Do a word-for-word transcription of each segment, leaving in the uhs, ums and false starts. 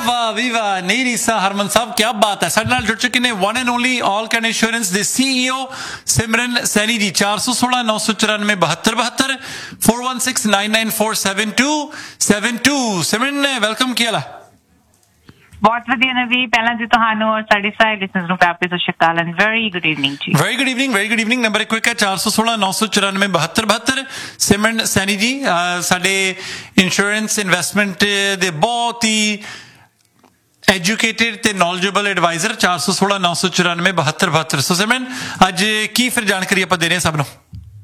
वाह वी वाह नहीं रीसा हरमन साहब क्या बात है साडे नाल जुड़ चुके ने one and only all can insurance they CEO सिमरन सैनी जी चार सौ सोलह नौ सौ चौरानवे बहत्तर बहत्तर four one six nine nine four seven to seven to Simran welcome किया ला बहुत ਵਧੀਆ ਨਵੀ ਪਹਿਲਾਂ ਜੀ ਤੁਹਾਨੂੰ ਔਰ ਸਾਡੇ ਸਾਰੇ ਲਿਸਨਰਸ ਨੂੰ ਪਿਆਰ ਭਰੀ ਸਤਿ ਸ਼੍ਰੀ ਅਕਾਲ ਐਂਡ ਵੈਰੀ ਗੁੱਡ ਈਵਨਿੰਗ ਜੀ very good evening very good evening number ਇੱਕ ਹੈ ਚਾਰ ਸੌ ਸੋਲਹ ਨੌ ਸੌ ਚੁਰਾਨਵੇਂ ਬਹੱਤਰ ਬਹੱਤਰ ਸਿਮਰਨ ਸੈਣੀ ਜੀ ਸਾਡੇ ਇੰਸ਼ੋਰੈਂਸ ਇਨਵੈਸਟਮੈਂਟ ਦੇ ਬਹੁਤ ਹੀ ਐਜੂਕੇਟਿਡ ਤੇ ਨੌਲੇਜੇਬਲ ਐਡਵਾਈਜ਼ਰ ਚਾਰ ਸੌ ਸੋਲਹ ਨੌ ਸੌ ਚੁਰਾਨਵੇਂ ਬਹੱਤਰ ਬਹੱਤਰ ਸੋ ਸਿਮਰਨ ਅੱਜ ਕੀ ਫਿਰ ਜਾਣਕਾਰੀ ਆਪਾਂ ਦੇ ਰਹੇ ਹਾਂ ਸਭ ਨੂੰ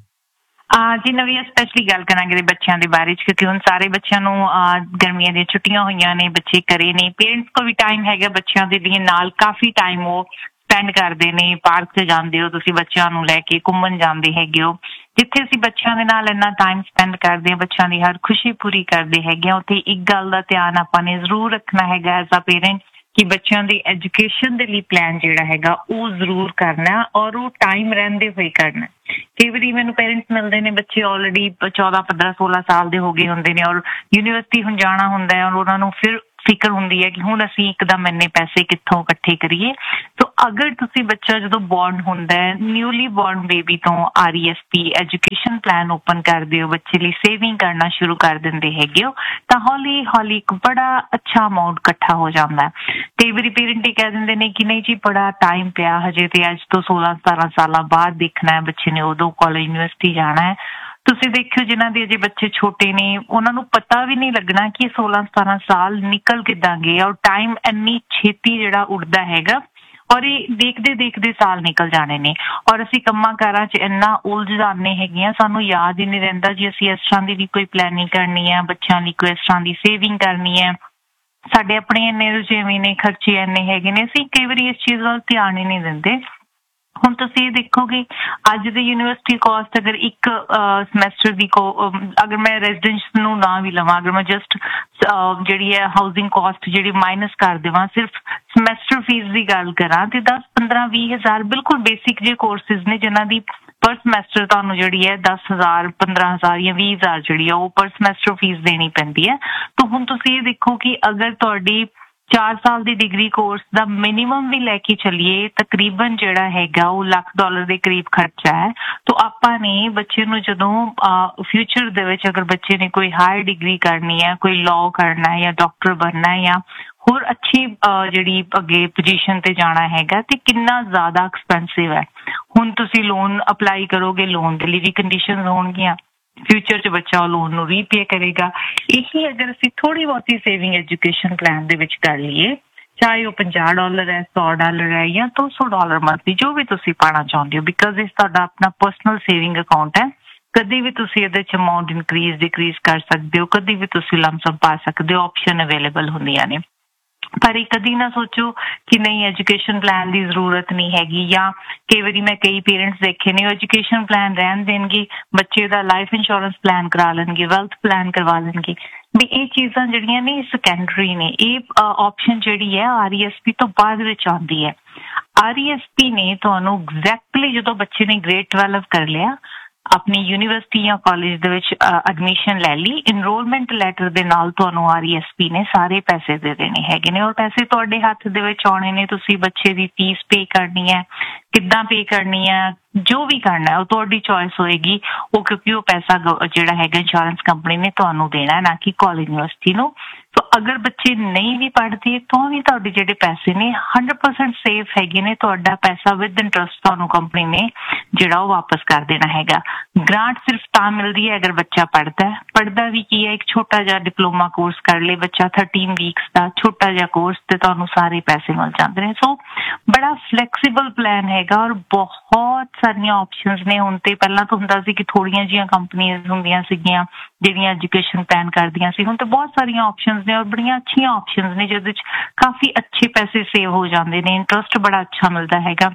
ਜੀ ਨਵੀਂ ਸਪੈਸ਼ਲੀ ਗੱਲ ਕਰਾਂਗੇ ਬੱਚਿਆਂ ਦੇ ਬਾਰੇ ਚ ਕਿਉਂਕਿ ਹੁਣ ਸਾਰੇ ਬੱਚਿਆਂ ਨੂੰ ਗਰਮੀਆਂ ਦੀਆਂ ਛੁੱਟੀਆਂ ਹੋਈਆਂ ਨੇ ਬੱਚੇ ਘਰੇ ਨੇ ਪੇਰੈਂਟਸ ਕੋਲ ਵੀ ਟਾਈਮ ਹੈਗਾ ਬੱਚਿਆਂ ਦੇ ਲਈ ਨਾਲ ਕਾਫੀ ਟਾਈਮ ਉਹ ਸਪੈਂਡ ਕਰਦੇ ਨੇ ਪਾਰਕ 'ਚ ਜਾਂਦੇ ਹੋ ਤੁਸੀਂ ਬੱਚਿਆਂ ਨੂੰ ਲੈ ਕੇ ਘੁੰਮਣ ਜਾਂਦੇ ਹੈਗੇ ਹੋ ਜਿੱਥੇ ਅਸੀਂ ਬੱਚਿਆਂ ਦੇ ਨਾਲ ਇੰਨਾ ਟਾਈਮ ਸਪੈਂਡ ਕਰਦੇ ਹਾਂ ਬੱਚਿਆਂ ਦੀ ਹਰ ਖੁਸ਼ੀ ਪੂਰੀ ਕਰਦੇ ਹੈਗੇ ਆ ਉੱਥੇ ਇੱਕ ਗੱਲ ਦਾ ਧਿਆਨ ਆਪਾਂ ਨੇ ਜ਼ਰੂਰ ਰੱਖਣਾ ਹੈਗਾ ਐਜ਼ ਅ ਪੇਰੈਂਟ ਕਿ ਬੱਚਿਆਂ ਦੀ ਐਜੂਕੇਸ਼ਨ ਦੇ ਲਈ ਪਲਾਨ ਜਿਹੜਾ ਹੈਗਾ ਉਹ ਜ਼ਰੂਰ ਕਰਨਾ ਔਰ ਉਹ ਟਾਈਮ ਰਹਿੰਦੇ ਹੋਏ ਕਰਨਾ ਕਈ ਵਾਰੀ ਮੈਨੂੰ ਪੇਰੈਂਟਸ ਮਿਲਦੇ ਨੇ ਬੱਚੇ ਆਲਰੇਡੀ ਚੌਦਾਂ ਪੰਦਰਾਂ ਸੋਲਾਂ ਸਾਲ ਦੇ ਹੋ ਗਏ ਹੁੰਦੇ ਨੇ ਔਰ ਯੂਨੀਵਰਸਿਟੀ ਹੁਣ ਜਾਣਾ ਹੁੰਦਾ ਹੈ ਔਰ ਉਹਨਾਂ ਨੂੰ ਫਿਰ ਫਿਕਰ ਹੁੰਦੀ ਹੈ ਕਿ ਹੁਣ ਅਸੀਂ ਇੱਕਦਮ ਇੰਨੇ ਪੈਸੇ ਕਿੱਥੋਂ ਇਕੱਠੇ ਕਰੀਏ ਸੋ ਅਗਰ ਤੁਸੀਂ ਬੱਚਾ ਜਦੋਂ ਬੋਰਨ ਹੁੰਦਾ ਹੈ ਨਿਊਲੀ ਬੋਰਨ ਬੇਬੀ ਤੋਂ R E S P education plan open ਕਰਦੇ ਹੋ ਬੱਚੇ ਲਈ ਸੇਵਿੰਗ ਕਰਨਾ ਸ਼ੁਰੂ ਕਰ ਦਿੰਦੇ ਹੈਗੇ ਹੋ ਤਾਂ ਹੌਲੀ ਹੌਲੀ ਇੱਕ ਬੜਾ ਅੱਛਾ ਅਮਾਊਂਟ ਇਕੱਠਾ ਹੋ ਜਾਂਦਾ ਹੈ ਕਈ ਵਾਰੀ ਪੇਰੈਂਟ ਇਹ ਕਹਿ ਦਿੰਦੇ ਨੇ ਕਿ ਨਹੀਂ ਜੀ ਬੜਾ ਟਾਈਮ ਪਿਆ ਹਜੇ ਤੇ ਅੱਜ ਤੋਂ ਸੋਲਾਂ ਸਤਾਰਾਂ ਸਾਲਾਂ ਬਾਅਦ ਦੇਖਣਾ ਹੈ ਬੱਚੇ ਨੇ ਉਦੋਂ ਕਾਲਜ ਯੂਨੀਵਰਸਿਟੀ ਜਾਣਾ ਹੈ ਤੁਸੀਂ ਦੇਖਿਓ ਜਿਨ੍ਹਾਂ ਦੇ ਅਜੇ ਬੱਚੇ ਛੋਟੇ ਨੇ ਉਹਨਾਂ ਨੂੰ ਪਤਾ ਵੀ ਨਹੀਂ ਲੱਗਣਾ ਕਿ ਸੋਲਾਂ ਸਤਾਰਾਂ ਸਾਲ ਨਿਕਲ ਕਿੱਦਾਂ ਗਏ ਔਰ ਟਾਈਮ ਇੰਨੀ ਛੇਤੀ ਜਿਹੜਾ ਉੱਡਦਾ ਹੈਗਾ ਔਰ ਇਹ ਦੇਖਦੇ ਦੇਖਦੇ ਸਾਲ ਨਿਕਲ ਜਾਣੇ ਨੇ ਔਰ ਅਸੀਂ ਕੰਮਾਂ ਕਾਰਾਂ 'ਚ ਇੰਨਾ ਉਲਝ ਜਾਂਦੇ ਹੈਗੇ ਆ ਸਾਨੂੰ ਯਾਦ ਹੀ ਨਹੀਂ ਰਹਿੰਦਾ ਜੀ ਅਸੀਂ ਇਸ ਤਰ੍ਹਾਂ ਦੀ ਵੀ ਕੋਈ ਪਲੈਨਿੰਗ ਕਰਨੀ ਹੈ ਬੱਚਿਆਂ ਲਈ ਕੋਈ ਇਸ ਤਰ੍ਹਾਂ ਦੀ ਸੇਵਿੰਗ ਕਰਨੀ ਹੈ ਸਾਡੇ ਆਪਣੇ ਇੰਨੇ ਰੁਝੇਵੇਂ ਨੇ ਖਰਚੇ ਇੰਨੇ ਹੈਗੇ ਨੇ ਅਸੀਂ ਕਈ ਵਾਰੀ ਇਸ ਚੀਜ਼ ਵੱਲ ਧਿਆਨ ਹੀ ਨਹੀਂ ਦਿੰਦੇ ਹੁਣ ਤੁਸੀਂ ਇਹ ਦੇਖੋਗੇ ਅੱਜ ਦੀ ਯੂਨੀਵਰਸਿਟੀ ਕੋਸਟ ਅਗਰ ਇੱਕ ਸਮੈਸਟਰ ਦੀ ਕੋ ਅਗਰ ਮੈਂ ਰੈਜ਼ੀਡੈਂਸ ਨੂੰ ਨਾ ਵੀ ਲਵਾਂ ਅਗਰ ਮੈਂ ਜਸਟ ਜਿਹੜੀ ਹੈ ਹਾਊਸਿੰਗ ਕੋਸਟ ਜਿਹੜੀ ਮਾਈਨਸ ਕਰ ਦੇਵਾਂ ਸਿਰਫ ਸਮੈਸਟਰ ਫੀਸ ਦੀ ਗੱਲ ਕਰਾਂ ਤੇ ਦਸ ਪੰਦਰਾਂ ਵੀਹ ਹਜ਼ਾਰ ਬਿਲਕੁਲ ਬੇਸਿਕ ਜਿਹੇ ਕੋਰਸਿਸ ਨੇ ਜਿਨ੍ਹਾਂ ਦੀ ਪਰ ਸਮੈਸਟਰ ਤੁਹਾਨੂੰ ਜਿਹੜੀ ਹੈ ਦਸ ਹਜ਼ਾਰ ਪੰਦਰਾਂ ਹਜ਼ਾਰ ਜਾਂ ਵੀਹ ਹਜ਼ਾਰ ਜਿਹੜੀ ਆ ਉਹ ਪਰ ਸਮੈਸਟਰ ਫੀਸ ਦੇਣੀ ਪੈਂਦੀ ਹੈ ਤਾਂ ਹੁਣ ਤੁਸੀਂ ਇਹ ਦੇਖੋ ਕਿ ਅਗਰ ਤੁਹਾਡੀ ਚਾਰ ਸਾਲ ਦੀ ਡਿਗਰੀ ਕੋਰਸ ਦਾ ਮਿਨੀਮਮ ਵੀ ਲੈ ਕੇ ਚੱਲੀਏ ਤਕਰੀਬਨ ਜਿਹੜਾ ਹੈਗਾ ਉਹ ਲੱਖ ਡਾਲਰ ਦੇ ਕਰੀਬ ਖਰਚਾ ਹੈ ਤਾਂ ਆਪਾਂ ਨੇ ਬੱਚੇ ਨੂੰ ਜਦੋਂ ਫਿਊਚਰ ਦੇ ਵਿੱਚ ਅਗਰ ਬੱਚੇ ਨੇ ਕੋਈ ਹਾਇਰ ਡਿਗਰੀ ਕਰਨੀ ਹੈ ਕੋਈ ਲਾਅ ਕਰਨਾ ਹੈ ਜਾਂ ਡਾਕਟਰ ਬਣਨਾ ਹੈ ਜਾਂ ਹੋਰ ਅੱਛੀ ਜਿਹੜੀ ਅੱਗੇ ਪੋਜੀਸ਼ਨ ਤੇ ਜਾਣਾ ਹੈਗਾ ਤੇ ਕਿੰਨਾ ਜ਼ਿਆਦਾ ਐਕਸਪੈਂਸਿਵ ਹੈ ਹੁਣ ਤੁਸੀਂ ਲੋਨ ਅਪਲਾਈ ਕਰੋਗੇ ਲੋਨ ਦੇ ਲਈ ਵੀ ਕੰਡੀਸ਼ਨਸ ਹੋਣਗੀਆਂ ਫਿਊਚਰ 'ਚ ਬੱਚਾ ਉਹ ਲੋਨ ਨੂੰ ਰੀਪੇ ਕਰੇਗਾ ਇਹੀ ਅਗਰ ਅਸੀਂ ਥੋੜ੍ਹੀ ਬਹੁਤੀ ਸੇਵਿੰਗ ਐਜੂਕੇਸ਼ਨ ਪਲਾਨ ਦੇ ਵਿੱਚ ਕਰ ਲਈਏ ਚਾਹੇ ਉਹ ਪੰਜਾਹ ਡਾਲਰ ਹੈ ਸੌ ਡਾਲਰ ਹੈ ਜਾਂ ਦੋ ਸੌ ਡਾਲਰ ਮੰਥਲੀ ਜੋ ਵੀ ਤੁਸੀਂ ਪਾਉਣਾ ਚਾਹੁੰਦੇ ਹੋ ਬਿਕੋਜ਼ ਇਹ ਤੁਹਾਡਾ ਆਪਣਾ ਪਰਸਨਲ ਸੇਵਿੰਗ ਅਕਾਊਂਟ ਹੈ ਕਦੀ ਵੀ ਤੁਸੀਂ ਇਹਦੇ 'ਚ ਅਮਾਊਂਟ ਇਨਕਰੀਜ਼ ਡਿਕਰੀਜ਼ ਕਰ ਸਕਦੇ ਹੋ ਕਦੀ ਵੀ ਤੁਸੀਂ ਲਮਸਮ ਪਾ ਸਕਦੇ ਹੋ ਆਪਸ਼ਨ ਅਵੇਲੇਬਲ ਹੁੰਦੀਆਂ ਨੇ ਪਰ ਇਹ ਕਦੀ ਨਾ ਸੋਚੋ ਕਿ ਨਹੀਂ ਐਜੂਕੇਸ਼ਨ ਪਲਾਨ ਦੀ ਜ਼ਰੂਰਤ ਨਹੀਂ ਹੈਗੀ ਜਾਂ ਕਈ ਵਾਰੀ ਮੈਂ ਕਈ ਪੇਰੈਂਟਸ ਦੇਖੇ ਨੇ ਐਜੂਕੇਸ਼ਨ ਪਲਾਨ ਰਹਿਣ ਦੇਣਗੇ ਬੱਚੇ ਦਾ ਲਾਈਫ ਇੰਸ਼ੋਰੈਂਸ ਪਲਾਨ ਕਰਾ ਲੈਣਗੇ ਵੈਲਥ ਪਲਾਨ ਕਰਵਾ ਲੈਣਗੇ ਵੀ ਇਹ ਚੀਜ਼ਾਂ ਜਿਹੜੀਆਂ ਨੇ ਸੈਕੰਡਰੀ ਨੇ ਇਹ ਆਪਸ਼ਨ ਜਿਹੜੀ ਹੈ ਆਰ ਈ ਐਸ ਪੀ ਤੋਂ ਬਾਅਦ ਵਿੱਚ ਆਉਂਦੀ ਹੈ ਆਰ ਈ ਐਸ ਪੀ ਨੇ ਤੁਹਾਨੂੰ ਐਗਜ਼ੈਕਟਲੀ ਜਦੋਂ ਬੱਚੇ ਨੇ ਗ੍ਰੇਡ ਟਵੈਲਵ ਕਰ ਲਿਆ ਆਪਣੀ ਯੂਨੀਵਰਸਿਟੀ ਜਾਂ ਕਾਲਜ ਦੇ ਵਿੱਚ ਐਡਮਿਸ਼ਨ ਲੈ ਲਈ ਇਨਰੋਲਮੈਂਟ ਲੈਟਰ ਦੇ ਨਾਲ ਤੁਹਾਨੂੰ ਆਰ ਈ ਐਸ ਪੀ ਨੇ ਸਾਰੇ ਪੈਸੇ ਦੇ ਦੇਣੇ ਹੈਗੇ ਨੇ ਔਰ ਪੈਸੇ ਤੁਹਾਡੇ ਹੱਥ ਦੇ ਵਿੱਚ ਆਉਣੇ ਨੇ ਤੁਸੀਂ ਬੱਚੇ ਦੀ ਫੀਸ ਪੇ ਕਰਨੀ ਹੈ ਕਿੱਦਾਂ ਪੇ ਕਰਨੀ ਹੈ ਜੋ ਵੀ ਕਰਨਾ ਉਹ ਤੁਹਾਡੀ ਚੋਇਸ ਹੋਏਗੀ ਉਹ ਕਿਉਂਕਿ ਉਹ ਪੈਸਾ ਜਿਹੜਾ ਹੈਗਾ ਇੰਸ਼ੋਰੈਂਸ ਕੰਪਨੀ ਨੇ ਤੁਹਾਨੂੰ ਦੇਣਾ ਨਾ ਕਿ ਕਾਲਜ ਯੂਨੀਵਰਸਿਟੀ ਨੂੰ ਸੋ ਅਗਰ ਬੱਚੇ ਨਹੀਂ ਵੀ ਪੜ੍ਹਦੇ ਤਾਂ ਵੀ ਤੁਹਾਡੇ ਜਿਹੜੇ ਪੈਸੇ ਨੇ ਹੰਡਰਡ ਪਰਸੈਂਟ ਸੇਫ ਹੈਗੇ ਨੇ ਤੁਹਾਡਾ ਪੈਸਾ ਵਿਦ ਇੰਟਰਸਟ ਤੁਹਾਨੂੰ ਕੰਪਨੀ ਨੇ ਜਿਹੜਾ ਉਹ ਵਾਪਸ ਕਰ ਦੇਣਾ ਹੈਗਾ ਗ੍ਰਾਂਟ ਸਿਰਫ ਤਾਂ ਮਿਲਦੀ ਹੈ ਅਗਰ ਬੱਚਾ ਪੜ੍ਹਦਾ ਪੜ੍ਹਦਾ ਵੀ ਕੀ ਹੈ ਇੱਕ ਛੋਟਾ ਜਿਹਾ ਡਿਪਲੋਮਾ ਕੋਰਸ ਕਰ ਲੇ ਬੱਚਾ ਥਰਟੀਨ ਵੀਕਸ ਦਾ ਛੋਟਾ ਜਿਹਾ ਕੋਰਸ ਤੇ ਤੁਹਾਨੂੰ ਸਾਰੇ ਪੈਸੇ ਮਿਲ ਜਾਂਦੇ ਨੇ ਸੋ ਬੜਾ ਫਲੈਕਸੀਬਲ ਪਲਾਨ ਹੈਗਾ ਔਰ ਬਹੁਤ ਸਾਰੀਆਂ ਆਪਸ਼ਨਸ ਨੇ ਹੁਣ ਤੇ ਪਹਿਲਾਂ ਤਾਂ ਹੁੰਦਾ ਸੀ ਕਿ ਥੋੜੀਆਂ ਜਿਹੀਆਂ ਕੰਪਨੀਆਂ ਹੁੰਦੀਆਂ ਸੀਗੀਆਂ ਜਿਹੜੀਆਂ ਐਜੂਕੇਸ਼ਨ ਪਲਾਨ ਕਰਦੀਆਂ ਸੀ ਹੁਣ ਤਾਂ ਬਹੁਤ ਸਾਰੀਆਂ ਆਪਸ਼ਨਸ ਨੇ ਔਰ ਬੜੀਆਂ ਅੱਛੀਆਂ ਆਪਸ਼ਨਸ ਨੇ ਜਿਹਦੇ 'ਚ ਕਾਫੀ ਅੱਛੇ ਪੈਸੇ ਸੇਵ ਹੋ ਜਾਂਦੇ ਨੇ ਇੰਟਰਸਟ ਬੜਾ ਅੱਛਾ ਮਿਲਦਾ ਹੈਗਾ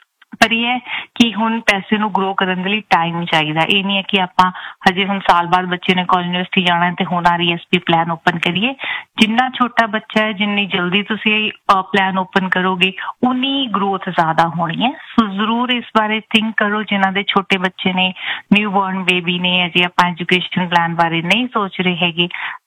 ਪਰ ਇਹ ਹੈ ਕਿ ਹੁਣ ਪੈਸੇ ਨੂੰ ਗਰੋ ਕਰਨ ਦੇ ਲਈ ਟਾਈਮ ਚਾਹੀਦਾ ਇਹ ਨਹੀਂ ਹੈ ਕਿ ਆਪਾਂ ਹਜੇ ਹੁਣ ਸਾਲ ਬਾਅਦ ਬੱਚੇ ਨੇ ਕਾਲਜ ਯੂਨੀਵਰਸਿਟੀ ਜਾਣਾ ਤੇ ਹੁਣ R E S P plan open ਕਰੀਏ ਜਿੰਨਾ ਛੋਟਾ ਬੱਚਾ ਹੈ ਜਿੰਨੀ ਜਲਦੀ ਤੁਸੀਂ ਪਲਾਨ ਓਪਨ ਕਰੋਗੇ ਉਨੀ ਗਰੋਥ ਜ਼ਿਆਦਾ ਹੋਣੀ ਹੈ ਸੋ ਜ਼ਰੂਰ ਇਸ ਬਾਰੇ ਥਿੰਕ ਕਰੋ ਜਿਨ੍ਹਾਂ ਦੇ ਛੋਟੇ ਬੱਚੇ ਨੇ ਨਿਊ ਬੋਰਨ ਬੇਬੀ ਨੇ ਅਜੇ ਆਪਾਂ ਐਜੂਕੇਸ਼ਨ ਪਲਾਨ ਬਾਰੇ ਨਹੀਂ ਸੋਚ ਰਹੇ ਹੈਗੇ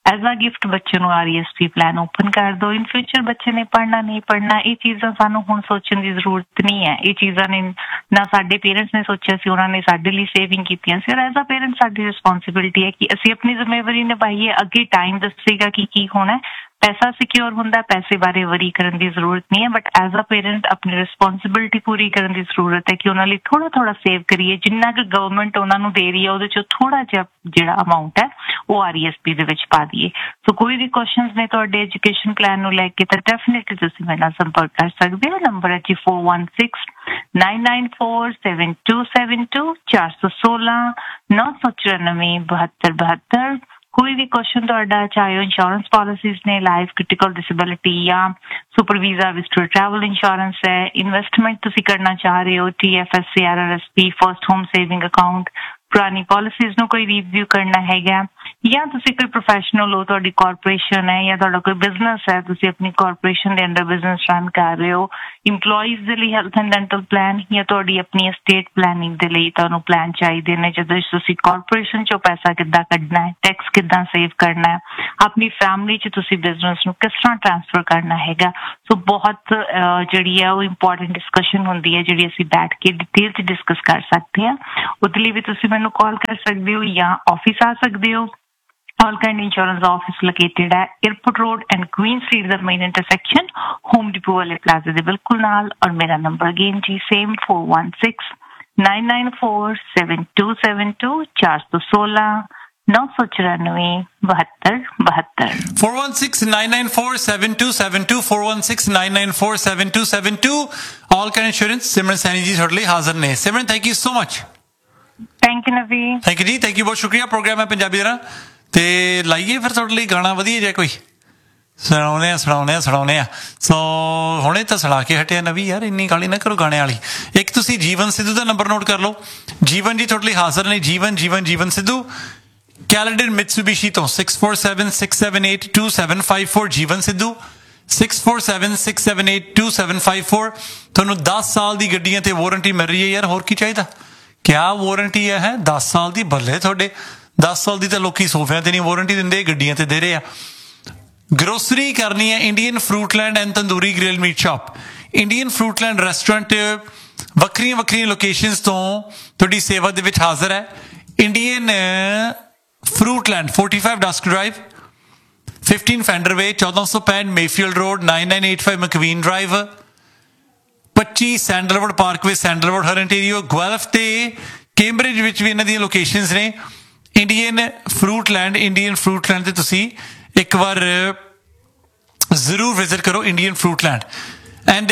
ਐਜ਼ ਅ ਗਿਫਟ ਬੱਚੇ ਨੂੰ R E S P plan open ਕਰ ਦਿਓ। ਇਨ ਫਿਊਚਰ ਬੱਚੇ ਨੇ ਪੜ੍ਹਨਾ ਨਹੀਂ ਪੜ੍ਹਨਾ ਇਹ ਚੀਜ਼ਾਂ ਸਾਨੂੰ ਹੁਣ ਸੋਚਣ ਦੀ ਜ਼ਰੂਰਤ ਨਹੀਂ ਹੈ। ਇਹ ਚੀਜ਼ਾਂ ਨੇ ਨਾ ਸਾਡੇ ਪੇਰੈਂਟਸ ਨੇ ਸੋਚਿਆ ਸੀ, ਉਹਨਾਂ ਨੇ ਸਾਡੇ ਲਈ ਸੇਵਿੰਗ ਕੀਤੀਆਂ ਸੀ, ਔਰ ਐਜ਼ ਅ ਪੇਰੈਂਟਸ ਸਾਡੀ ਰਿਸਪੌਂਸਿਬਿਲਿਟੀ ਹੈ ਕਿ ਅਸੀਂ ਆਪਣੀ ਜ਼ਿੰਮੇਵਾਰੀ ਨਿਭਾਈਏ। ਅੱਗੇ ਟਾਈਮ ਦੱਸੇਗਾ ਕਿ ਕੀ ਹੋਣਾ। ਪੈਸਾ ਸਿਕਿਉਰ ਹੁੰਦਾ, ਪੈਸੇ ਬਾਰੇ ਵਰੀ ਕਰਨ ਦੀ ਜ਼ਰੂਰਤ ਨਹੀਂ ਹੈ, ਬਟ ਐਜ਼ ਅ ਪੇਰੈਂਟ ਆਪਣੀ ਰਿਸਪੌਂਸਿਬਿਲਿਟੀ ਪੂਰੀ ਕਰਨ ਦੀ ਜ਼ਰੂਰਤ ਹੈ ਕਿ ਉਹਨਾਂ ਲਈ ਥੋੜਾ ਥੋੜਾ ਸੇਵ ਕਰੀਏ। ਜਿੰਨਾ ਕੁ ਗਵਰਨਮੈਂਟ ਉਹਨਾਂ ਨੂੰ ਦੇ ਰਹੀ ਹੈ ਉਹਦੇ ਚੋਂ ਥੋੜਾ ਜਿਹਾ ਜਿਹੜਾ ਅਮਾਊਂਟ ਹੈ ਉਹ ਆਰ ਈ ਐਸ ਪੀ ਦੇ ਵਿੱਚ ਪਾ ਦਈਏ। ਸੋ ਕੋਈ ਵੀ ਕੁਐਸਚਨਸ ਨੇ ਤੁਹਾਡੇ ਐਜੂਕੇਸ਼ਨ ਪਲਾਨ ਨੂੰ ਲੈ ਕੇ ਤਾਂ ਡੈਫੀਨੇਟਲੀ ਤੁਸੀਂ ਮੇਰੇ ਨਾਲ ਸੰਪਰਕ ਕਰ ਸਕਦੇ ਹੋ। ਨੰਬਰ ਹੈ ਜੀ four one six nine nine four seven two seven two ਚਾਰ ਸੌ ਸੋਲਾਂ ਨੌ ਸੌ ਚੁਰਾਨਵੇਂ ਬਹੱਤਰ ਬਹੱਤਰ। ਕੋਈ ਵੀ ਕੁਐਸਚਨ ਤੁਹਾਡਾ, ਚਾਹੇ ਉਹ ਇੰਸ਼ੋਰੈਂਸ ਪਾਲਿਸੀਜ਼ ਨੇ, ਲਾਈਫ ਕ੍ਰਿਟੀਕਲ ਡਿਸੇਬਿਲਿਟੀ ਜਾਂ super visa visitor travel insurance ਹੈ, ਇਨਵੈਸਟਮੈਂਟ ਤੁਸੀਂ ਕਰਨਾ ਚਾਹ ਰਹੇ ਹੋ, T F S C, R R S P, first home saving account, ਪੁਰਾਣੀ ਪਾਲਿਸੀਜ਼ ਨੂੰ ਕੋਈ ਰਿਵਿਊ ਕਰਨਾ ਹੈਗਾ, ਜਾਂ ਤੁਸੀਂ ਕੋਈ ਪ੍ਰੋਫੈਸ਼ਨਲ ਹੋ, ਤੁਹਾਡੀ ਕਾਰਪੋਰੇਸ਼ਨ ਹੈ ਜਾਂ ਤੁਹਾਡਾ ਕੋਈ ਬਿਜ਼ਨਸ ਹੈ, ਤੁਸੀਂ ਆਪਣੀ ਕਾਰਪੋਰੇਸ਼ਨ ਦੇ ਅੰਡਰ ਬਿਜ਼ਨਸ ਰਨ ਕਰ ਰਹੇ ਹੋ, ਇੰਪਲੋਈਜ਼ ਦੇ ਲਈ ਹੈਲਥ ਐਂਡ ਡੈਂਟਲ ਪਲਾਨ, ਜਾਂ ਤੁਹਾਡੀ ਆਪਣੀ estate ਪਲੈਨਿੰਗ ਦੇ ਲਈ ਤੁਹਾਨੂੰ ਪਲਾਨ ਚਾਹੀਦੇ ਨੇ ਜਦੋਂ ਤੁਸੀਂ ਕਾਰਪੋਰੇਸ਼ਨ ਚੋਂ ਪੈਸਾ ਕਿੱਦਾਂ ਕੱਢਣਾ ਹੈ, ਟੈਕਸ ਕਿੱਦਾਂ ਸੇਵ ਕਰਨਾ ਹੈ, ਆਪਣੀ ਫੈਮਿਲੀ 'ਚ ਤੁਸੀਂ ਬਿਜ਼ਨਸ ਨੂੰ ਕਿਸ ਤਰ੍ਹਾਂ ਟ੍ਰਾਂਸਫਰ ਕਰਨਾ ਹੈਗਾ। ਸੋ ਬਹੁਤ ਜਿਹੜੀ ਹੈ ਉਹ ਇੰਪੋਰਟੈਂਟ ਡਿਸਕਸ਼ਨ ਹੁੰਦੀ ਹੈ ਜਿਹੜੀ ਅਸੀਂ ਬੈਠ ਕੇ ਡਿਟੇਲ 'ਚ ਡਿਸਕਸ ਕਰ ਸਕਦੇ ਹਾਂ। ਉਹਦੇ ਲਈ ਵੀ ਤੁਸੀਂ ਮੈਨੂੰ ਕਾਲ ਕਰ ਸਕਦੇ ਹੋ ਜਾਂ ਆਫਿਸ ਆ ਸਕਦੇ ਹੋ। All Kind Insurance office located at Airport Road and Queen Street, the main intersection, Home Depot वाले plaza दे बिल्कुल नाल। और मेरा नंबर अगेन जी same four one six nine nine four seven two seven two चार सौ सोलह नौ सौ चौरानवे बहत्तर बहत्तर। four one six nine nine four seven two seven two four one six nine nine four seven two seven two। All Kind Insurance सिमरन सैनी जी ਤੁਹਾਡੇ ਲਈ ਹਾਜ਼ਰ ਨੇ। ਸਿਮਰਨ thank you so much. Thank you Navi. Thank you ਜੀ, thank you, ਬਹੁਤ ਸ਼ੁਕਰੀਆ। Programme ਹੈ ਪੰਜਾਬੀ ਦਾ ਤੇ ਲਾਈਏ ਫਿਰ ਤੁਹਾਡੇ ਲਈ ਗਾਣਾ ਵਧੀਆ ਜਿਹਾ ਕੋਈ ਸੁਣਾਉਂਦੇ ਆ ਸੁਣਾਉਂਦੇ ਆ ਸੁਣਾਉਂਦੇ ਆ ਸੋ ਹੁਣੇ ਤਾਂ ਸੁਣਾ ਕੇ ਹਟਿਆ ਨਵੀਂ ਯਾਰ, ਇੰਨੀ ਗਾਲੀ ਨਾ ਕਰੋ ਗਾਣੇ ਵਾਲੀ। ਇੱਕ ਤੁਸੀਂ ਜੀਵਨ ਸਿੱਧੂ ਦਾ ਨੰਬਰ ਨੋਟ ਕਰ ਲਓ। ਜੀਵਨ ਜੀ ਤੁਹਾਡੇ ਲਈ ਹਾਜ਼ਰ ਨੇ। ਜੀਵਨ ਜੀਵਨ ਜੀਵਨ ਸਿੱਧੂ ਕੈਲੰਡਰ ਮਿਤਸੂਬਿਸ਼ੀ ਤੋਂ six four seven six seven eight two seven five four। ਜੀਵਨ Sidhu six four seven six seven eight two seven five four। ਤੁਹਾਨੂੰ ਦਸ ਸਾਲ ਦੀ ਗੱਡੀਆਂ ਤੇ ਵਾਰੰਟੀ ਮਿਲ ਰਹੀ ਹੈ ਯਾਰ, ਹੋਰ ਕੀ ਚਾਹੀਦਾ। ਕਿਆ ਵਾਰੰਟੀ ਹੈ ਦਸ ਸਾਲ ਦੀ, ਬੱਲੇ ਤੁਹਾਡੇ। ਦਸ ਸਾਲ ਦੀ ਤਾਂ ਲੋਕੀ ਸੋਫਿਆਂ ਤੇ ਨਹੀਂ ਵਾਰੰਟੀ ਦਿੰਦੇ, ਗੱਡੀਆਂ ਤੇ ਦੇ ਰਹੇ ਆ। ਗਰੋਸਰੀ ਕਰਨੀ ਹੈ Indian ਫਰੂਟਲੈਂਡ and tandoori grill meat shop. Indian ਫਰੂਟਲੈਂਡ restaurant ਵੱਖਰੀਆਂ ਵੱਖਰੀਆਂ ਲੋਕੇਸ਼ਨਸ ਤੋਂ ਤੁਹਾਡੀ ਸੇਵਾ ਦੇ ਵਿੱਚ ਹਾਜ਼ਰ ਹੈ। Indian ਫਰੂਟਲੈਂਡ forty-five ਡਸਕ drive, fifteen fender ਵੇ, ਚੌਦਾਂ ਸੌ ਪੈਂਹਠ Mayfield road, nine nine eight five ਮਕਵੀਨ drive, ਪੱਚੀ ਸੈਂਡਲਵੁੱਡ ਪਾਰਕਵੇ, ਸੈਂਡਲਵੁੱਡ ਹਰਨਟੇਰੀਓ, ਗੁਆਲਫ ਤੇ ਕੈਂਬਰਿਜ ਵਿੱਚ ਵੀ ਇਹਨਾਂ ਦੀਆਂ ਲੋਕੇਸ਼ਨਸ ਨੇ। ਇੰਡੀਅਨ ਫਰੂਟਲੈਂਡ ਇੰਡੀਅਨ ਫਰੂਟਲੈਂਡ ਤੇ ਤੁਸੀਂ ਇੱਕ ਵਾਰ ਜ਼ਰੂਰ ਵਿਜ਼ਿਟ ਕਰੋ ਇੰਡੀਅਨ ਫਰੂਟਲੈਂਡ। ਐਂਡ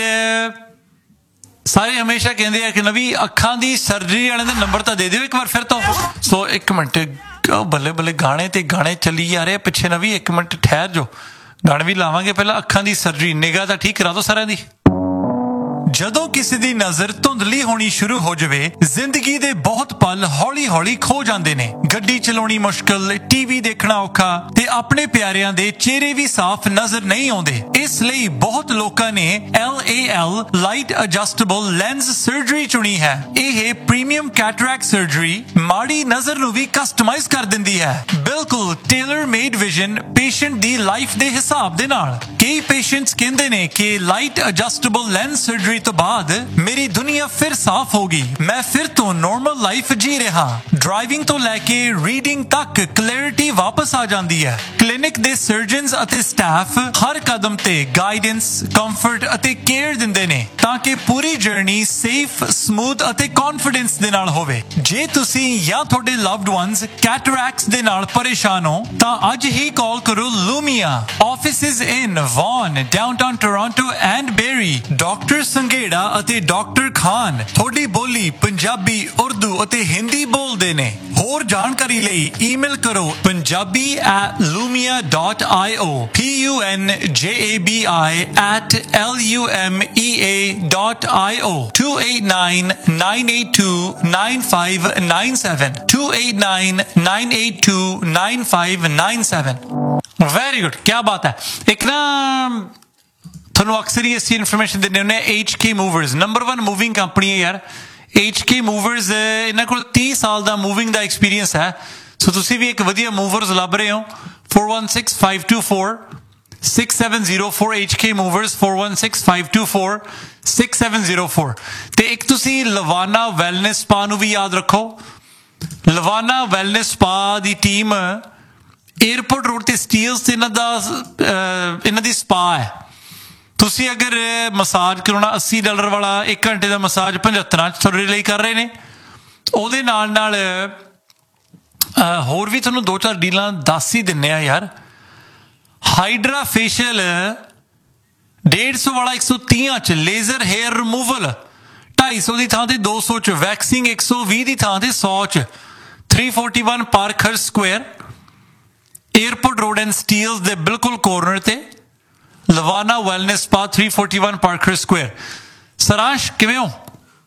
ਸਾਰੇ ਹਮੇਸ਼ਾ ਕਹਿੰਦੇ ਆ ਕਿ ਨਵੀਂ ਅੱਖਾਂ ਦੀ ਸਰਜਰੀ ਵਾਲਿਆਂ ਦਾ ਨੰਬਰ ਤਾਂ ਦੇ ਦਿਓ ਇੱਕ ਵਾਰ ਫਿਰ ਤੋਂ। ਸੋ ਇੱਕ ਮਿੰਟ, ਬੱਲੇ ਬੱਲੇ ਗਾਣੇ ਤੇ ਗਾਣੇ ਚੱਲੀ ਜਾ ਰਹੇ ਪਿੱਛੇ। ਨਵੀਂ ਇੱਕ ਮਿੰਟ ਠਹਿਰ ਜੋ, ਗਾਣੇ ਵੀ ਲਾਵਾਂਗੇ। ਪਹਿਲਾਂ ਅੱਖਾਂ ਦੀ ਸਰਜਰੀ, ਨਿਗਾਹ ਤਾਂ ਠੀਕ ਕਰਾ ਦਿਓ ਸਾਰਿਆਂ ਦੀ। ਜਦੋਂ ਕਿਸੇ ਦੀ ਨਜ਼ਰ ਧੁੰਦਲੀ ਹੋਣੀ ਸ਼ੁਰੂ ਹੋ ਜਾਵੇ, ਜ਼ਿੰਦਗੀ ਦੇ ਬਹੁਤ ਪਲ ਹੌਲੀ ਹੌਲੀ ਖੋ ਜਾਂਦੇ ਨੇ। ਗੱਡੀ ਚਲਾਉਣੀ ਮੁਸ਼ਕਲ, ਟੀਵੀ ਦੇਖਣਾ ਔਖਾ ਤੇ ਆਪਣੇ ਪਿਆਰਿਆਂ ਦੇ ਚਿਹਰੇ ਵੀ ਸਾਫ਼ ਨਜ਼ਰ ਨਹੀਂ ਆਉਂਦੇ। ਇਸ ਲਈ ਬਹੁਤ ਲੋਕਾਂ ਨੇ L A L light adjustable lens surgery ਚੁਣੀ ਹੈ। ਇਹ ਪ੍ਰੀਮੀਅਮ ਕੈਟਰੈਕਟ ਸਰਜਰੀ ਮਾੜੀ ਨਜ਼ਰ ਨੂੰ ਵੀ ਕਸਟਮਾਈਜ਼ ਕਰ ਦਿੰਦੀ ਹੈ, ਬਿਲਕੁਲ ਟੇਲਰ ਮੇਡ ਵਿਜ਼ਨ ਪੇਸ਼ੈਂਟ ਦੀ ਲਾਈਫ ਦੇ ਹਿਸਾਬ ਦੇ ਨਾਲ। ਕਈ ਪੇਸ਼ੈਂਟਸ ਕਹਿੰਦੇ ਨੇ ਕਿ ਲਾਈਟ ਐਡਜਸਟੇਬਲ ਲੈਂਸ ਸਰਜਰੀ ਤੋਂ ਬਾਅਦ ਮੇਰੀ ਦੁਨੀਆ ਫਿਰ ਸਾਫ਼ ਹੋ ਗਈ, ਮੈਂ ਫਿਰ ਤੋਂ ਨਾਰਮਲ ਲਾਈਫ ਜੀ ਰਿਹਾ। ਡਰਾਈਵਿੰਗ ਤੋਂ ਲੈ ਕੇ ਰੀਡਿੰਗ ਤੱਕ ਕਲੈਰਿਟੀ ਵਾਪਸ ਆ ਜਾਂਦੀ ਹੈ। ਕਲੀਨਿਕ ਦੇ ਸਰਜਨਸ ਅਤੇ ਸਟਾਫ ਹਰ ਕਦਮ ਤੇ ਗਾਈਡੈਂਸ, ਕੰਫਰਟ ਅਤੇ ਕੇਅਰ ਦਿੰਦੇ ਨੇ ਤਾਂ ਕਿ ਪੂਰੀ ਜਰਨੀ ਸੇਫ, ਸਮੂਥ ਅਤੇ ਕੌਨਫੀਡੈਂਸ ਦੇ ਨਾਲ ਹੋਵੇ। ਜੇ ਤੁਸੀਂ ਜਾਂ ਤੁਹਾਡੇ ਲਵਡ ਵਨਸ ਕੈਟਰੈਕਟਸ ਦੇ ਨਾਲ ਪਰੇਸ਼ਾਨ ਹੋ ਤਾਂ ਅੱਜ ਹੀ ਕਾਲ ਕਰੋ ਲੂਮੀਆ। Offices in won, downtown Toronto and berry. Doctor Sanghera ਅਤੇ ਡਾਕਟਰ ਖਾਨ ਤੁਹਾਡੀ ਬੋਲੀ ਪੰਜਾਬੀ, ਉਰਦੂ ਅਤੇ ਹਿੰਦੀ ਬੋਲਦੇ ਨੇ। ਹੋਰ ਜਾਣਕਾਰੀ ਲਈ ਈਮੇਲ ਕਰੋ Punjabi at lumia dot io, P U N J A B I at L U M E A dot io, two eight nine nine eight two nine five nine seven, two eight nine nine eight two nine five nine seven। Very good, ਕਿਆ ਬਾਤ ਹੈ। ਇੱਕ ਨਾ ਤੁਹਾਨੂੰ ਅਕਸਰ ਹੀ ਅਸੀਂ information ਦਿੰਦੇ ਹੁੰਦੇ H K Movers, number one moving company ਹੈ ਯਾਰ। H K Movers ਇਹਨਾਂ ਕੋਲ ਤੀਹ ਸਾਲ ਦਾ ਮੂਵਿੰਗ ਦਾ ਐਕਸਪੀਰੀਅੰਸ ਹੈ। ਸੋ ਤੁਸੀਂ ਵੀ ਇੱਕ ਵਧੀਆ ਮੂਵਰਸ ਲੱਭ ਰਹੇ ਹੋ, four one six, five two four, six seven zero four H K Movers four one six, five two four, six seven zero four ਤੇ ਇੱਕ ਤੁਸੀਂ ਲਵਾਨਾ ਵੈਲਨੈਸ ਸਪਾ ਨੂੰ ਵੀ ਯਾਦ ਰੱਖੋ। ਲਵਾਨਾ ਵੈਲਨੈਸ ਸਪਾ ਦੀ ਟੀਮ 에어ਪੋਰਟ ਰੋਡ ਤੇ ਸਟੀਲਸ ਤੇ ਇਹਨਾਂ ਦਾ ਇਹਨਾਂ ਦੀ ਸਪਾ ਹੈ। ਤੁਸੀਂ ਅਗਰ ਮਸਾਜ ਕਰਾਉਣਾ अस्सी ਡਾਲਰ ਵਾਲਾ ਇੱਕ ਘੰਟੇ ਦਾ ਮਸਾਜ ਪਝੱਤਰਾਂ ਚ ਤੁਹਾਡੇ ਲਈ ਕਰ ਰਹੇ ਨੇ। ਉਹਦੇ ਨਾਲ ਨਾਲ ਹੋਰ ਵੀ ਤੁਹਾਨੂੰ ਦੋ ਚਾਰ ਡੀਲਾਂ ਦੱਸ ਹੀ ਦਿੰਨੇ ਆ ਯਾਰ। ਹਾਈਡਰਾ ਫੇਸ਼ੀਅਲ डेढ़ सौ वाला एक सौ तीह च, लेजर हेयर रिमूवल ढाई सौ की थां ते दो सौ च, वैक्सिंग एक सौ भी की थां ते सौ च, three forty one Parker square airport road and steels दे बिल्कुल कॉर्नर ते लवाना wellness spa three forty one Parker square. Saransh किवें हो?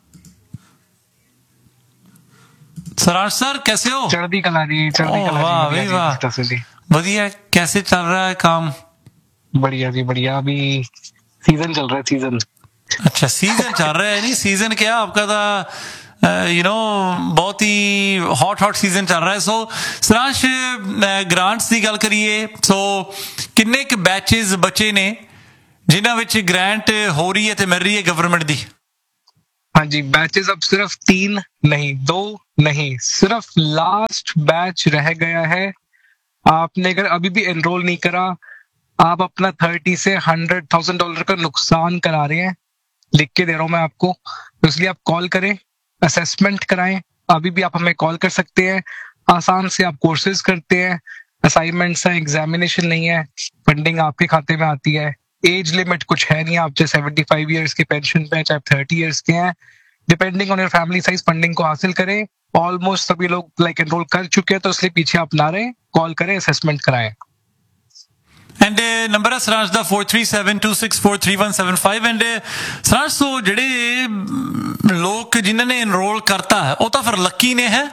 सरांश सर कैसे हो? चढ़ती कला जी, चढ़ती कला वाह भाई वाह, बढ़िया। कैसे चल रहा है काम? बढ़िया जी बढ़िया। अभी सीजन चल रहा है, सीजन। अच्छा सीजन चल रहा है। नहीं सीजन क्या आपका था यू नो बहुत ही हॉट हॉट सीजन चल रहा है। सो सरांश ग्रांट्स की गल करिए, सो किन्ने क बैचेस बचे ने जिन्हां विच ग्रांट हो रही है ते मिल रही है गवर्नमेंट दी? हाँ जी, बैचेस अब सिर्फ तीन नहीं, दो नहीं, सिर्फ लास्ट बैच रह गया है। आपने अगर अभी भी एनरोल नहीं करा, आप अपना थर्टी से हंड्रेड थाउजेंड डॉलर का नुकसान करा रहे हैं। लिख के दे रहा हूं मैं आपको, तो इसलिए आप कॉल करें, असेसमेंट कराएं। अभी भी आप हमें कॉल कर सकते हैं। आसान से आप कोर्सेज करते हैं, असाइनमेंट्स हैं, एग्जामिनेशन नहीं है, फंडिंग आपके खाते में आती है। एज लिमिट कुछ है नहीं, आप चाहे सेवेंटी फाइव ईयर्स के पेंशन पे, चाहे थर्टी ईयर्स के हैं, depending on your family size funding को हासिल करें। ऑलमोस्ट सभी लोग लाइक एनरोल कर चुके हैं, तो इसलिए पीछे आप ना रहे, कॉल करें, असेसमेंट कराएं। एंड नंबर है सरांश दा four three seven to six four three one seven five. And Saransh तो जेडे लोग जिन्होंने एनरोल करता है वो तो फिर लकी ने है?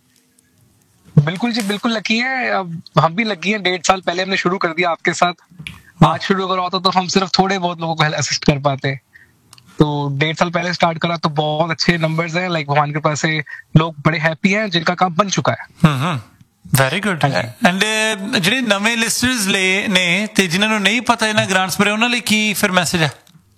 बिल्कुल जी बिल्कुल लकी है। अब हम भी लकी हैं, डेढ़ साल पहले हमने शुरू कर दिया आपके साथ। आज शुरू करा होता तो हम सिर्फ थोड़े बहुत लोगों को असिस्ट कर पाते। तो डेढ़ साल पहले स्टार्ट करा तो बहुत अच्छे नंबर्स हैं, लाइक भगवान के पास से लोग बड़े हैप्पी हैं जिनका काम बन चुका है। Very good. एंड ਜਿਹੜੇ ਨਵੇਂ ਲਿਸਟਰਸ ले ਨੇ ਤੇ ਜਿਨ੍ਹਾਂ ਨੂੰ नहीं पता ਇਹਨਾਂ ग्रांट्स बारे, ਉਹਨਾਂ ਲਈ ਕੀ ਫਿਰ मैसेज है?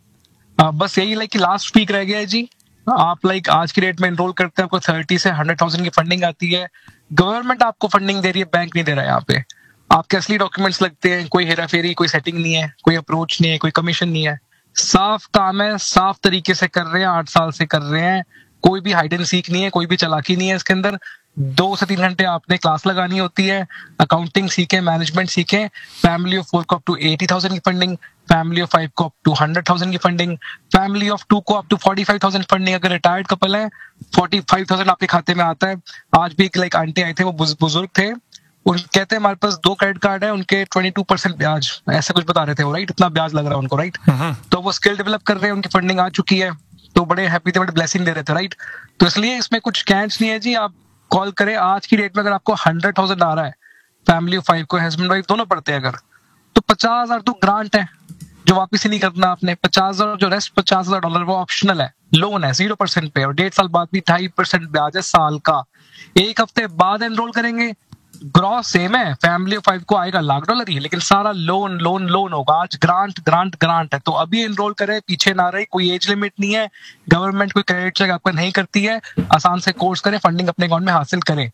आ, बस यही लाइक लास्ट वीक रह गया है जी। आप लाइक आज की डेट में एनरोल करते हैं, आपको थर्टी से हंड्रेड थाउजेंड की फंडिंग आती है। गवर्नमेंट आपको फंडिंग दे रही है, बैंक नहीं दे रहा है। यहाँ पे आपके असली डॉक्यूमेंट्स लगते हैं, कोई हेरा फेरी, कोई सेटिंग नहीं है, कोई अप्रोच नहीं है, कोई कमीशन नहीं है। साफ काम है, साफ तरीके से कर रहे हैं, आठ साल से कर रहे हैं। कोई भी हाइड एंड सीक नहीं है, कोई भी चालाकी नहीं है इसके अंदर। दो से तीन घंटे आपने क्लास लगानी होती है, अकाउंटिंग सीखें, मैनेजमेंट सीखें। फैमिली ऑफ फोर को अप टू एटी थाउजेंड की फंडिंग, फैमिली ऑफ फाइव को अप टू हंड्रेड थाउजेंड की फंडिंग, फैमिली ऑफ टू को up to forty five thousand funding. अगर रिटायर्ड कपल है, फोर्टी फाइव थाउजेंड आपके खाते में आता है। आज भी एक लाइक आंटी आए थे, वो बुजुर्ग थे, उन कहते हैं हमारे पास दो क्रेडिट कार्ड है, उनके ट्वेंटी टू परसेंट ब्याज, ऐसा कुछ बता रहे थे वो, राइट? इतना ब्याज लग रहा है उनको, राइट? तो वो स्किल डेवलप कर रहे हैं, उनकी फंडिंग आ चुकी है, तो बड़े हैप्पी थे, बड़े ब्लेसिंग दे रहे थे, राइट? तो इसलिए इसमें कुछ कैच नहीं है जी। आप कॉल करें। आज की डेट में अगर आपको हंड्रेड थाउजेंड आ रहा है, फैमिली ऑफ फाइव को, हस्बैंड वाइफ दोनों पढ़ते हैं अगर, तो पचास हजार तो ग्रांट है जो वापिस ही नहीं करना आपने। पचास हजार जो रेस्ट पचास हजार डॉलर वो ऑप्शनल है, लोन है, जीरो परसेंट पे, और डेढ़ साल बाद भी ढाई परसेंट ब्याज है साल का। एक हफ्ते बाद एनरोल करेंगे, ग्रॉस सेम है, फैमिली ऑफ फाइव को आएगा लाख डॉलर ही, लेकिन सारा लोन लोन लोन होगा। आज ग्रांट ग्रांट ग्रांट है, तो अभी एनरोल करें, पीछे ना रहे। कोई एज लिमिट नहीं है, गवर्नमेंट कोई क्रेडिट चेक आपका नहीं करती है। आसान से कोर्स करें, फंडिंग अपने अकाउंट में हासिल करें।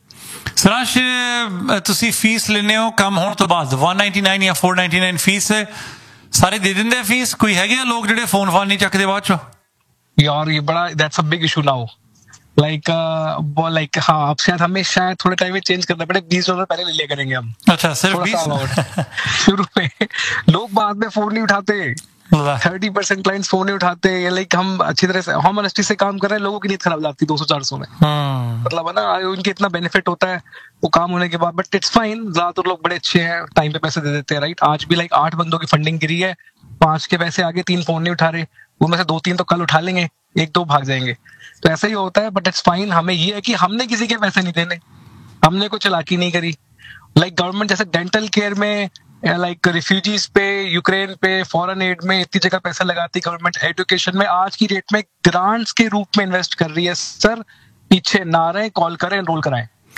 सरांश ਤੁਸੀਂ फीस लेने हो ਕੰਮ ਹੋਣ ਤੋਂ ਬਾਅਦ वन नाइंटी नाइन ਜਾਂ फोर नाइंटी नाइन फीस ਸਾਰੇ ਦੇ ਦਿੰਦੇ फीस? ਕੋਈ ਹੈਗੇ ਲੋਕ ਜਿਹੜੇ ਫੋਨ ਫਾਨ ਨਹੀਂ ਚੱਕਦੇ ਬਾਅਦ ਚੋਂ? यार ये बड़ा that's a big issue now, like like हाँ, अब शायद हमें शायद थोड़े टाइम में चेंज करना पड़े। बीस डॉलर पहले ले लिया करेंगे हम। अच्छा सिर्फ बीस? शुरू में लोग बाद में फोन नहीं उठाते, थर्टी परसेंट क्लाइंट्स फोन नहीं उठाते। लाइक हम अच्छी तरह से हम ऑनेस्टी से काम कर रहे हैं, लोगों की नींद खराब जाती है दो सौ चार सौ में, मतलब है ना। उनके इतना बेनिफिट होता है वो काम होने के बाद, बट इट्स फाइन। ज्यादातर लोग बड़े अच्छे हैं, टाइम पे पैसे दे देते हैं, राइट? आज भी लाइक आठ बंदों की फंडिंग गिरी है, पांच के पैसे आगे, तीन फोन नहीं उठा रहे, उनमें से दो तीन तो कल उठा लेंगे, एक दो भाग जाएंगे। तो ऐसा ही होता है, बट इट्स फाइन। हमें ये है कि हमने किसी के पैसे नहीं देने, हमने कोई चालाकी नहीं करी। लाइक गवर्नमेंट जैसे डेंटल केयर में, लाइक रिफ्यूजीज पे, यूक्रेन पे, फॉरेन एड में इतनी जगह पैसा लगाती गवर्नमेंट। एजुकेशन में आज की डेट में ग्रांट्स के रूप में इन्वेस्ट कर रही है। सर पीछे ना रहे, कॉल करें, एनरोल कराएं।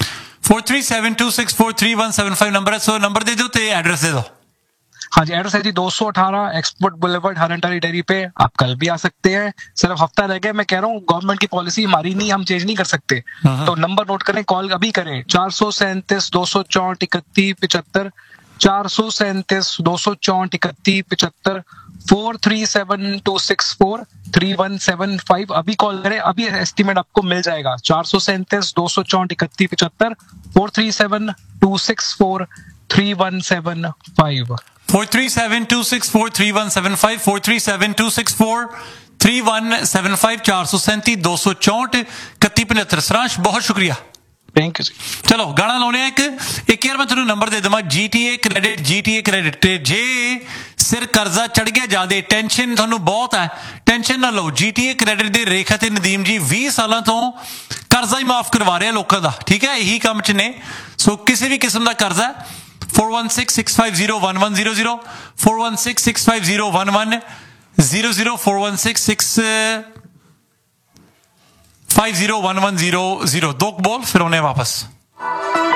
Four three seven to six four three one seven five number है, सो नंबर दे दो तो एड्रेस दे दो। हाँ जी, एड्रेस है जी दो सौ अठारह एक्सपोर्ट बुलेवर्ड हरनटारी डेयरी पे। आप कल भी आ सकते हैं, सिर्फ हफ्ता रह गया। मैं कह रहा हूँ गवर्नमेंट की पॉलिसी हमारी नहीं, हम चेंज नहीं कर सकते। तो नंबर नोट करें, कॉल अभी करें, चार सौ सैंतीस दो सौ चौंठ इकतीस पिछहत्तर, चार सौ सैंतीस दो सौ चौंठ इकतीस पिछहत्तर, four three seven to six four three one seven five. अभी कॉल करें, अभी एस्टिमेट आपको मिल जाएगा। चार सौ सैंतीस दो सौ चौंठ इकतीस पिछहत्तर, four three seven to six four three one seven five. Four three seven to six four three one seven five, four three seven to six four three one seven five, चार सौ सैंतीस दो सौ चौंठ इकतीस पचहत्तर। सरांश बहुत शुक्रिया, थैंक यू जी। चलो गाना लाने एक एक यार मैं तेन नंबर दे देवां, जीटीए क्रेडिट जीटीए क्रेडिट ते जे सिर कर्जा चढ़ गया ज्यादा, टेंशन थानू बहुत है, टेंशन ना लो। जीटीए क्रेडिट दे रेखा ते नदीम जी बीस सालों तो कर्जा ही माफ करवा रहे लोगों का, ठीक है, यही काम च ने। सो किसी भी किस्म का कर्जा four one six six five zero one one zero zero, four one six six five zero one one zero zero, four one six six five zero one one zero zero. दो बोल फिर उन्हें वापस।